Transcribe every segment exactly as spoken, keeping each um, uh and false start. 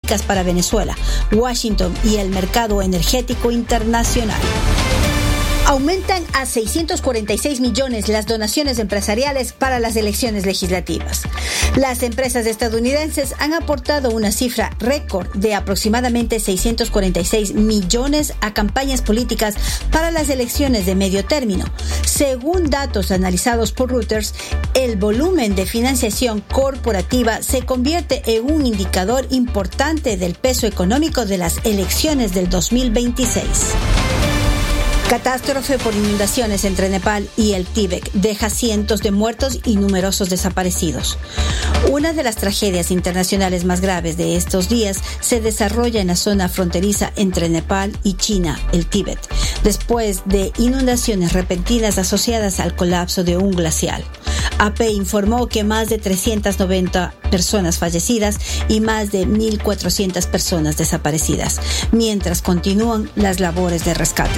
estratégicas para Venezuela, Washington y el mercado energético internacional. Aumentan a seiscientos cuarenta y seis millones las donaciones empresariales para las elecciones legislativas. Las empresas estadounidenses han aportado una cifra récord de aproximadamente seiscientos cuarenta y seis millones a campañas políticas para las elecciones de medio término. Según datos analizados por Reuters, el volumen de financiación corporativa se convierte en un indicador importante del peso económico de las elecciones del dos mil veintiséis. Catástrofe por inundaciones entre Nepal y el Tíbet deja cientos de muertos y numerosos desaparecidos. Una de las tragedias internacionales más graves de estos días se desarrolla en la zona fronteriza entre Nepal y China, el Tíbet, después de inundaciones repentinas asociadas al colapso de un glaciar. A P informó que más de trescientas noventa personas fallecidas y más de mil cuatrocientas personas desaparecidas, mientras continúan las labores de rescate.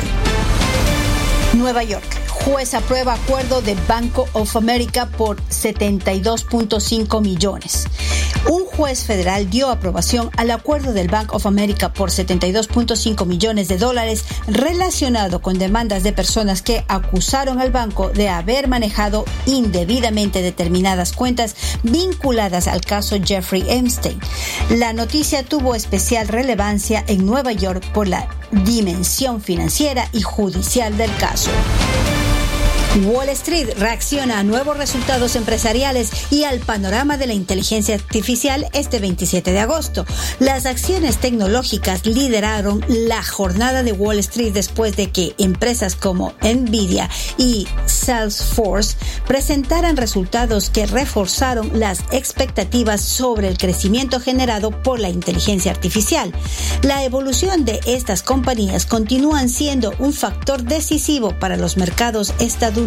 Nueva York. Juez aprueba acuerdo de Bank of America por setenta y dos punto cinco millones. Un juez federal dio aprobación al acuerdo del Bank of America por setenta y dos punto cinco millones de dólares relacionado con demandas de personas que acusaron al banco de haber manejado indebidamente determinadas cuentas vinculadas al caso Jeffrey Epstein. La noticia tuvo especial relevancia en Nueva York por la dimensión financiera y judicial del caso. Wall Street reacciona a nuevos resultados empresariales y al panorama de la inteligencia artificial este veintisiete de agosto. Las acciones tecnológicas lideraron la jornada de Wall Street después de que empresas como Nvidia y Salesforce presentaran resultados que reforzaron las expectativas sobre el crecimiento generado por la inteligencia artificial. La evolución de estas compañías continúan siendo un factor decisivo para los mercados estadounidenses.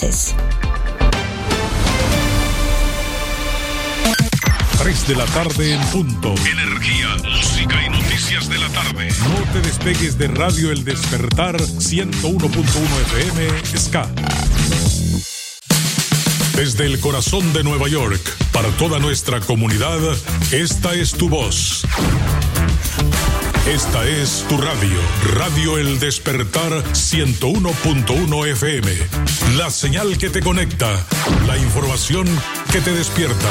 tres de la tarde en punto. Energía, música y noticias de la tarde. No te despegues de Radio El Despertar ciento uno punto uno F M Ska. Desde el corazón de Nueva York, para toda nuestra comunidad, esta es tu voz. Esta es tu radio, Radio El Despertar ciento uno punto uno F M. La señal que te conecta, la información que te despierta.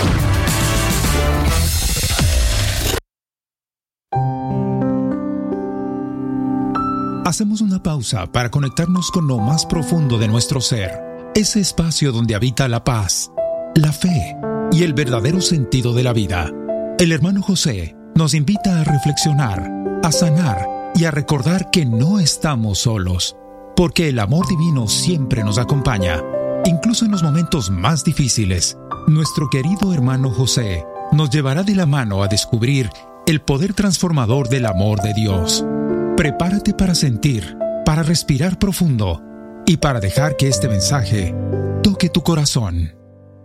Hacemos una pausa para conectarnos con lo más profundo de nuestro ser, ese espacio donde habita la paz, la fe y el verdadero sentido de la vida. El hermano José nos invita a reflexionar, a sanar y a recordar que no estamos solos, porque el amor divino siempre nos acompaña, incluso en los momentos más difíciles. Nuestro querido hermano José nos llevará de la mano a descubrir el poder transformador del amor de Dios. Prepárate para sentir, para respirar profundo y para dejar que este mensaje toque tu corazón.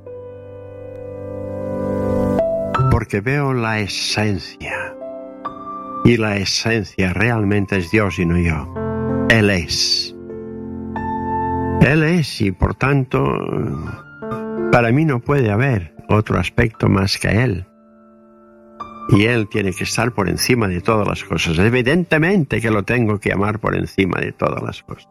Porque veo la esencia. Y la esencia realmente es Dios y no yo. Él es. Él es y por tanto, para mí no puede haber otro aspecto más que Él. Y Él tiene que estar por encima de todas las cosas. Evidentemente que lo tengo que amar por encima de todas las cosas.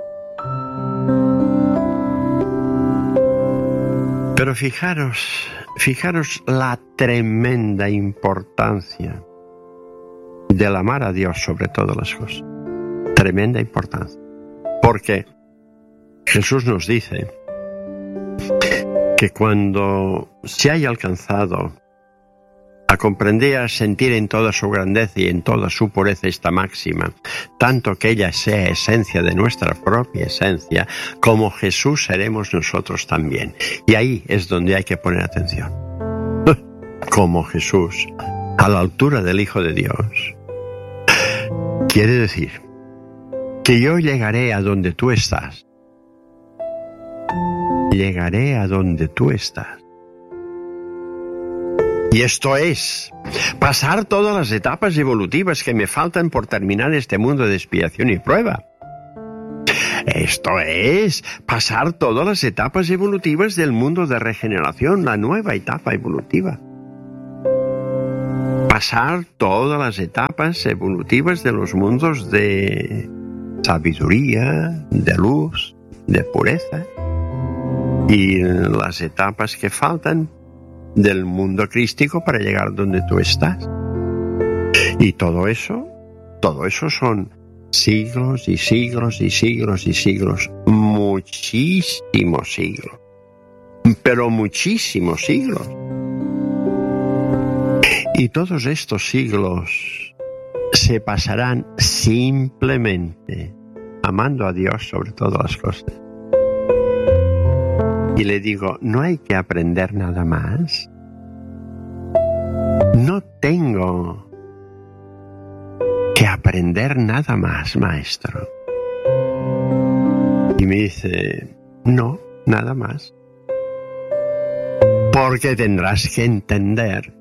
Pero fijaros, fijaros la tremenda importancia del amar a Dios sobre todas las cosas. Tremenda importancia. Porque Jesús nos dice que cuando se haya alcanzado a comprender, a sentir en toda su grandeza y en toda su pureza esta máxima, tanto que ella sea esencia de nuestra propia esencia, como Jesús seremos nosotros también. Y ahí es donde hay que poner atención. Como Jesús, a la altura del Hijo de Dios. Quiere decir que yo llegaré a donde tú estás. Llegaré a donde tú estás. Y esto es pasar todas las etapas evolutivas que me faltan por terminar este mundo de expiación y prueba. Esto es pasar todas las etapas evolutivas del mundo de regeneración, la nueva etapa evolutiva. pasar todas las etapas evolutivas de los mundos de sabiduría, de luz, de pureza, y las etapas que faltan del mundo crístico para llegar donde tú estás. Y todo eso, todo eso son siglos y siglos y siglos y siglos, muchísimos siglos, pero muchísimos siglos. Y todos estos siglos se pasarán simplemente amando a Dios sobre todas las cosas. Y le digo, no hay que aprender nada más. No tengo que aprender nada más, maestro. Y me dice, no, nada más. Porque tendrás que entender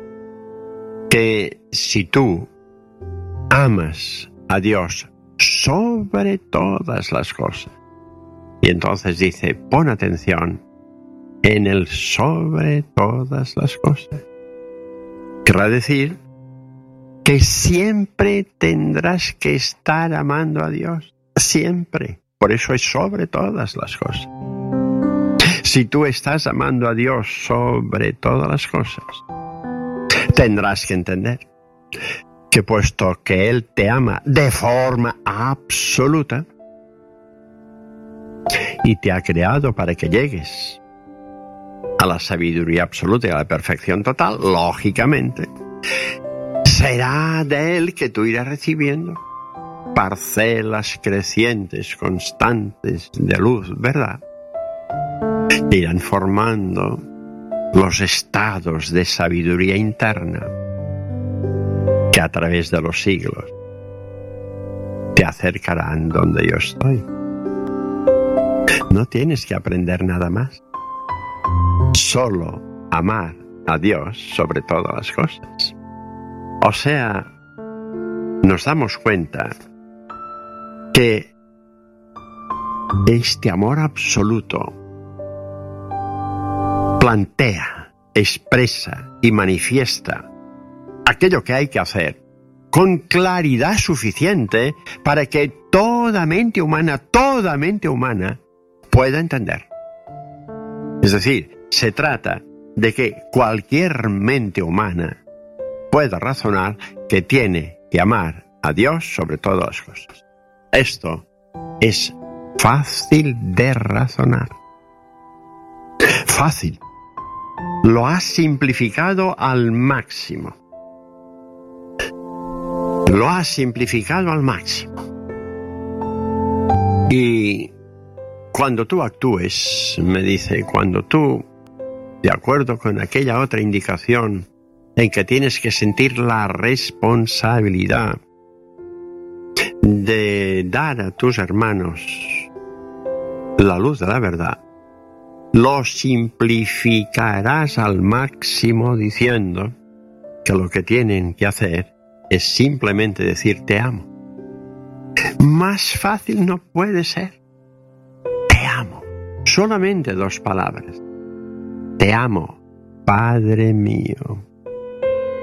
que si tú amas a Dios sobre todas las cosas, y entonces dice, pon atención en el sobre todas las cosas, querrá decir que siempre tendrás que estar amando a Dios, siempre. Por eso es sobre todas las cosas. Si tú estás amando a Dios sobre todas las cosas, tendrás que entender que puesto que Él te ama de forma absoluta y te ha creado para que llegues a la sabiduría absoluta y a la perfección total, lógicamente, será de Él que tú irás recibiendo parcelas crecientes, constantes de luz, ¿verdad? Que irán formando los estados de sabiduría interna que a través de los siglos te acercarán donde yo estoy. No tienes que aprender nada más. Solo amar a Dios sobre todas las cosas. O sea, nos damos cuenta que este amor absoluto plantea, expresa y manifiesta aquello que hay que hacer con claridad suficiente para que toda mente humana, toda mente humana pueda entender. Es decir, se trata de que cualquier mente humana pueda razonar que tiene que amar a Dios sobre todas las cosas. Esto es fácil de razonar. Fácil. Lo has simplificado al máximo. Lo has simplificado al máximo. Y cuando tú actúes, me dice, cuando tú, de acuerdo con aquella otra indicación en que tienes que sentir la responsabilidad de dar a tus hermanos la luz de la verdad, lo simplificarás al máximo diciendo que lo que tienen que hacer es simplemente decir te amo. Más fácil no puede ser. Te amo. Solamente dos palabras. Te amo, Padre mío.